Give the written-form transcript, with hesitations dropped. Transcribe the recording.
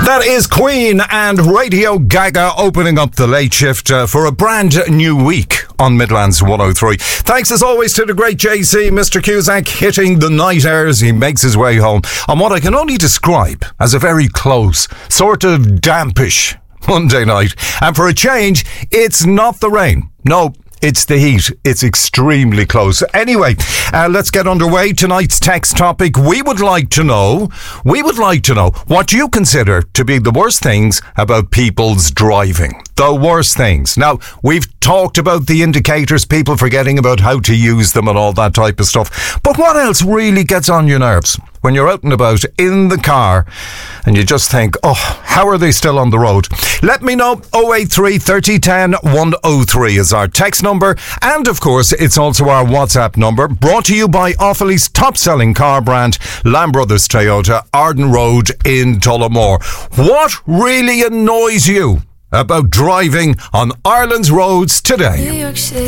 That is Queen and Radio Gaga opening up the late shift for a brand new week on Midlands 103. Thanks as always to the great JC, Mr. Cusack, hitting the night airs. He makes his way home on what I can only describe as a very close, sort of dampish Monday night. And for a change, it's not the rain. No, it's the heat. It's extremely close. Anyway, let's get underway. Tonight's text topic. We would like to know what you consider to be the worst things about people's driving. The worst things. Now, we've talked about the indicators, people forgetting about how to use them and all that type of stuff. But what else really gets on your nerves when you're out and about in the car and you just think, oh, how are they still on the road? Let me know. 083 3010 103 is our text number. And of course, it's also our WhatsApp number, brought to you by Offaly's top-selling car brand, Lamb Brothers Toyota, Arden Road in Tullamore. What really annoys you about driving on Ireland's roads today?